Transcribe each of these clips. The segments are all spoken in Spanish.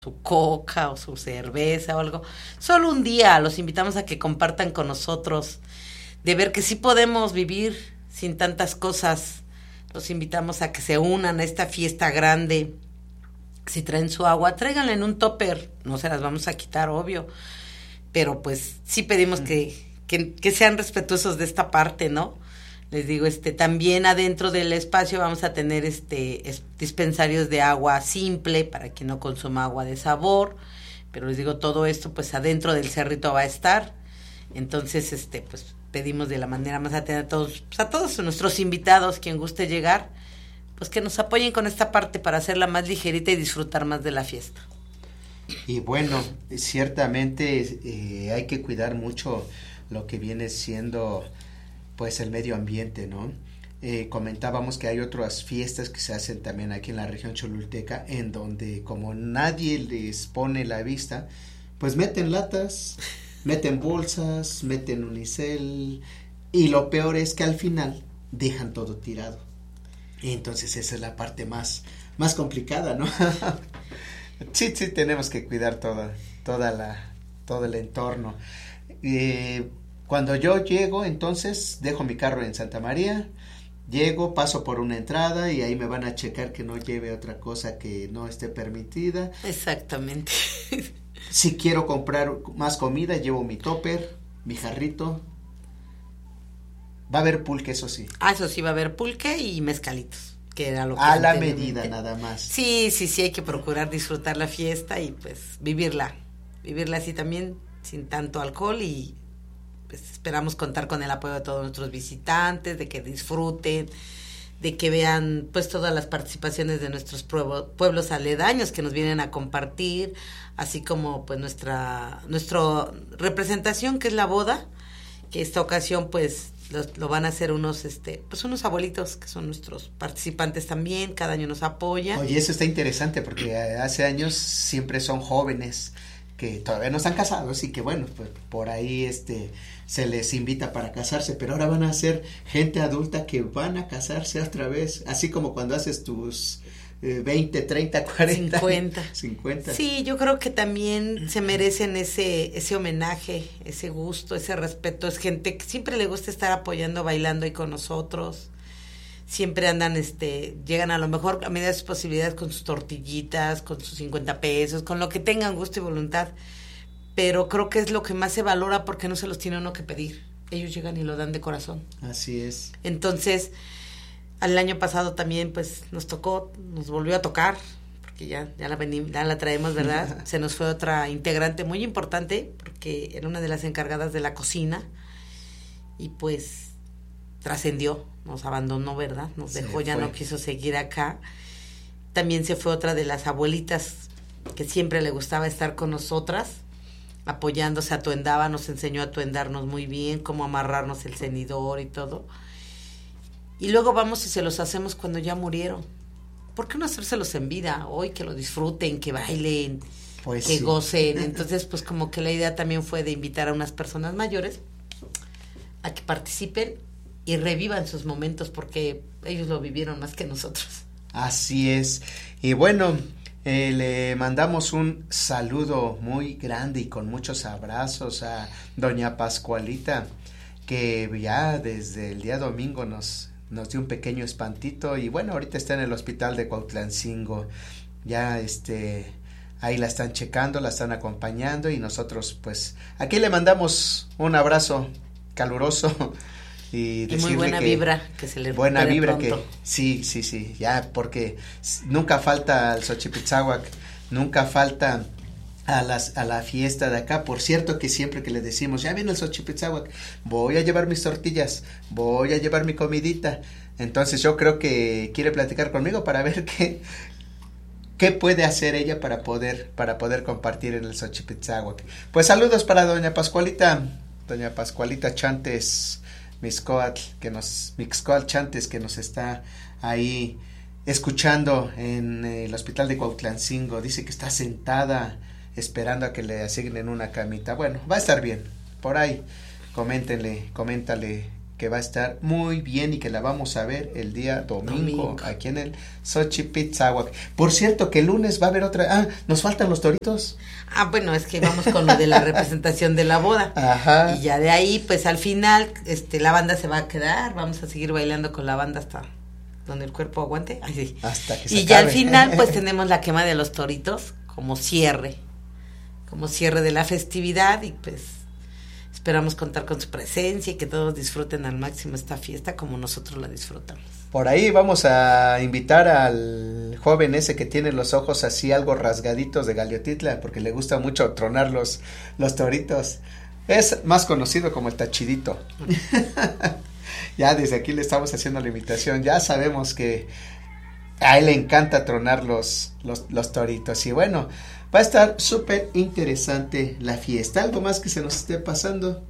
su coca o su cerveza o algo. Solo un día los invitamos a que compartan con nosotros, de ver que sí podemos vivir sin tantas cosas. Los invitamos a que se unan a esta fiesta grande. Si traen su agua, tráiganla en un topper, no se las vamos a quitar, obvio, pero pues sí pedimos que sean respetuosos de esta parte, ¿no? Les digo, también adentro del espacio vamos a tener dispensarios de agua simple para quien no consuma agua de sabor, pero les digo, todo esto pues adentro del cerrito va a estar. Entonces, pues pedimos de la manera más atenta a todos nuestros invitados, quien guste llegar, pues que nos apoyen con esta parte para hacerla más ligerita y disfrutar más de la fiesta. Y bueno, ciertamente hay que cuidar mucho lo que viene siendo pues el medio ambiente, ¿no? Comentábamos que hay otras fiestas que se hacen también aquí en la región cholulteca, en donde como nadie les pone la vista, pues meten latas, meten bolsas, meten unicel, y lo peor es que al final dejan todo tirado. Y entonces esa es la parte más complicada, ¿no? Sí, tenemos que cuidar todo el entorno. Cuando yo llego, entonces, dejo mi carro en Santa María, llego, paso por una entrada y ahí me van a checar que no lleve otra cosa que no esté permitida. Exactamente. Si quiero comprar más comida, llevo mi topper, mi jarrito. Va a haber pulque, eso sí. Eso sí, va a haber pulque y mezcalitos, que era lo que a la medida nada más. Sí, hay que procurar disfrutar la fiesta y pues vivirla así también, sin tanto alcohol, y pues esperamos contar con el apoyo de todos nuestros visitantes, de que disfruten, de que vean pues todas las participaciones de nuestros pueblos aledaños que nos vienen a compartir, así como pues nuestra representación, que es la boda, que esta ocasión pues lo van a hacer unos abuelitos que son nuestros participantes también, cada año nos apoyan. Oye, eso está interesante porque hace años siempre son jóvenes que todavía no están casados y que bueno, pues por ahí se les invita para casarse, pero ahora van a ser gente adulta que van a casarse otra vez, así como cuando haces tus 20, 30, 40, 50. Sí, yo creo que también se merecen ese homenaje, ese gusto, ese respeto. Es gente que siempre le gusta estar apoyando, bailando ahí con nosotros. Siempre andan, llegan a lo mejor a medida de sus posibilidades con sus tortillitas, con sus 50 pesos, con lo que tengan gusto y voluntad. Pero creo que es lo que más se valora porque no se los tiene uno que pedir. Ellos llegan y lo dan de corazón. Así es. Entonces, el año pasado también pues nos volvió a tocar, porque ya la traemos, ¿verdad? Se nos fue otra integrante muy importante, porque era una de las encargadas de la cocina, y pues trascendió, nos abandonó, ¿verdad? Nos dejó, ya no quiso seguir acá. También se fue otra de las abuelitas que siempre le gustaba estar con nosotras, apoyándose, atuendaba, nos enseñó a atuendarnos muy bien, cómo amarrarnos el cenidor y todo. Y luego vamos y se los hacemos cuando ya murieron. ¿Por qué no hacérselos en vida? Hoy que lo disfruten, que bailen, pues que gocen. Entonces, pues como que la idea también fue de invitar a unas personas mayores a que participen y revivan sus momentos, porque ellos lo vivieron más que nosotros. Así es. Y bueno, le mandamos un saludo muy grande y con muchos abrazos a doña Pascualita, que ya desde el día domingo nos dio un pequeño espantito, y bueno, ahorita está en el hospital de Cuautlancingo. Ya ahí la están checando, la están acompañando, y nosotros pues aquí le mandamos un abrazo caluroso y muy buena vibra, que se le buena vibra pronto. Que sí, ya, porque nunca falta al Xochipitzáhuac, nunca falta a la fiesta de acá. Por cierto que siempre que le decimos, ya viene el Xochipitzáhuac, voy a llevar mis tortillas, voy a llevar mi comidita, entonces yo creo que quiere platicar conmigo para ver qué puede hacer ella para poder compartir en el Xochipitzáhuac. Pues saludos para doña Pascualita Chantes Mixcoatl Chantes, que nos está ahí escuchando en el hospital de Cuautlancingo. Dice que está sentada esperando a que le asignen una camita. Bueno, va a estar bien. Por ahí, coméntale que va a estar muy bien y que la vamos a ver el día domingo. Aquí en el Xochipitzahuac. Por cierto, que el lunes va a haber otra. Nos faltan los toritos. Bueno, es que vamos con lo de la representación de la boda. Ajá. Y ya de ahí, pues al final, la banda se va a quedar, vamos a seguir bailando con la banda hasta donde el cuerpo aguante. Ay, sí. Hasta que se y acabe. Ya al final, pues tenemos la quema de los toritos como cierre de la festividad, y pues esperamos contar con su presencia y que todos disfruten al máximo esta fiesta como nosotros la disfrutamos. Por ahí vamos a invitar al joven ese que tiene los ojos así algo rasgaditos de Galiotitla, porque le gusta mucho tronar los toritos. Es más conocido como el Tachidito. Ya desde aquí le estamos haciendo la invitación. Ya sabemos que a él le encanta tronar los toritos. Y bueno, va a estar súper interesante la fiesta. ¿Algo más que se nos esté pasando?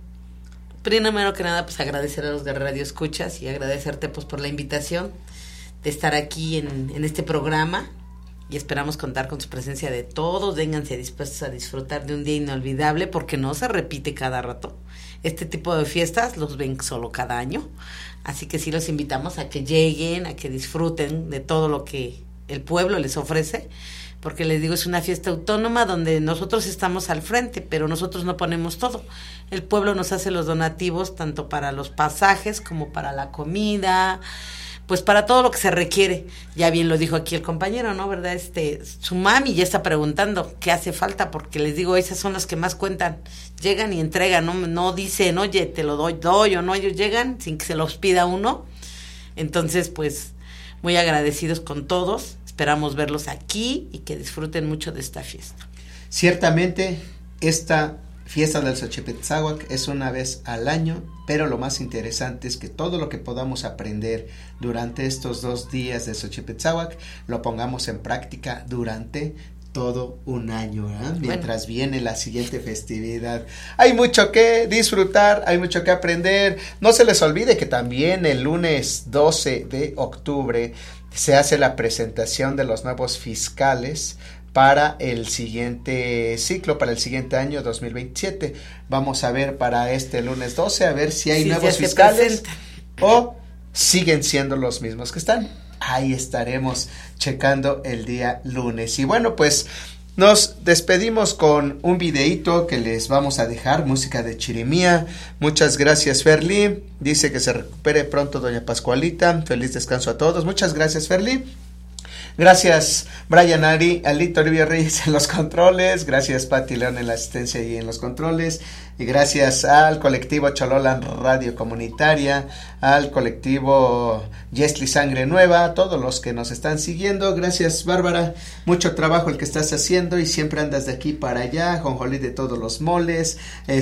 Primero que nada, pues agradecer a los de Radio Escuchas y agradecerte pues por la invitación de estar aquí en este programa, y esperamos contar con su presencia de todos. Vénganse dispuestos a disfrutar de un día inolvidable, porque no se repite cada rato. Este tipo de fiestas los ven solo cada año, así que sí los invitamos a que lleguen, a que disfruten de todo lo que el pueblo les ofrece, porque les digo, es una fiesta autónoma donde nosotros estamos al frente, pero nosotros no ponemos todo. El pueblo nos hace los donativos tanto para los pasajes como para la comida, pues para todo lo que se requiere. Ya bien lo dijo aquí el compañero, ¿no? ¿Verdad? Su mami ya está preguntando qué hace falta, porque les digo, esas son las que más cuentan. Llegan y entregan, no dicen, oye, te lo doy o no, ellos llegan sin que se los pida uno. Entonces, pues, muy agradecidos con todos. Esperamos verlos aquí y que disfruten mucho de esta fiesta. Ciertamente, esta fiesta del Xochipitzahuac es una vez al año, pero lo más interesante es que todo lo que podamos aprender durante estos 2 días de Xochipitzahuac lo pongamos en práctica durante todo un año, mientras viene la siguiente festividad. Hay mucho que disfrutar, hay mucho que aprender. No se les olvide que también el lunes 12 de octubre se hace la presentación de los nuevos fiscales para el siguiente ciclo, para el siguiente año 2027. Vamos a ver para este lunes 12, a ver si hay nuevos fiscales o siguen siendo los mismos que están. Ahí estaremos checando el día lunes. Y bueno, pues nos despedimos con un videíto que les vamos a dejar, música de Chirimía. Muchas gracias, Ferli. Dice que se recupere pronto doña Pascualita. Feliz descanso a todos. Muchas gracias, Ferli. Gracias, Brian Alito Olivia Reyes en los controles. Gracias, Pati León en la asistencia y en los controles. Y gracias al colectivo Chololan Radio Comunitaria, al colectivo Yesli Sangre Nueva, a todos los que nos están siguiendo. Gracias, Bárbara. Mucho trabajo el que estás haciendo y siempre andas de aquí para allá, jonjolí de todos los moles,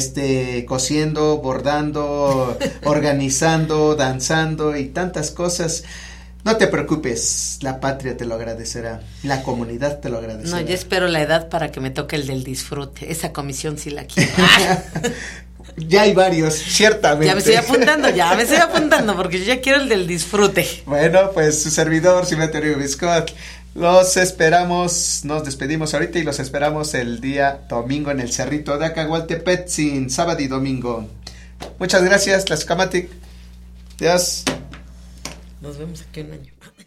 cosiendo, bordando, organizando, danzando y tantas cosas. No te preocupes, la patria te lo agradecerá, la comunidad te lo agradecerá. No, yo espero la edad para que me toque el del disfrute, esa comisión sí la quiero. Ya hay varios, ciertamente. Ya me estoy apuntando, porque yo ya quiero el del disfrute. Bueno, pues su servidor, Simeterio Biscot, los esperamos, nos despedimos ahorita y los esperamos el día domingo en el Cerrito de Acahualtepetzin, sábado y domingo. Muchas gracias, Tlaxcamatic. Adiós. Nos vemos aquí un año.